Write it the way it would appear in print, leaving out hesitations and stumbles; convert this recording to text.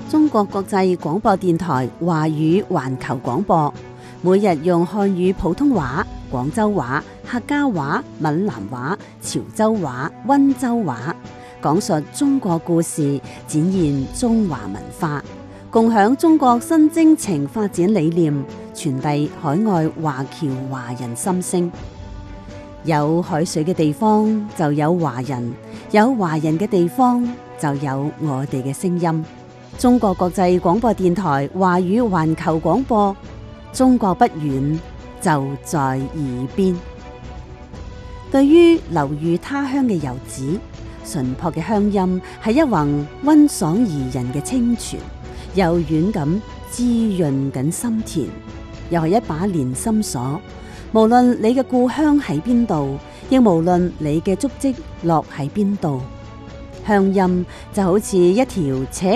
中國國際廣播電台華語環球廣播，每日用漢語普通話、廣州話、客家話、閩南話、潮州話、溫州話，講述中國故事，展現中華文化，共享中國新征程發展理念，傳遞海外華僑華人心聲。有海水嘅地方就有華人，有華人嘅地方就有我哋嘅聲音。中國國際廣播電台華語環球廣播，中國不遠，就在耳邊。對於流寓他鄉嘅遊子，淳樸嘅鄉音係一泓溫爽宜人嘅清泉，柔軟咁滋潤緊心田，又係一把連心鎖。無論你嘅故鄉喺邊度，亦無論你嘅足跡落喺邊度，鄉音就好似一條扯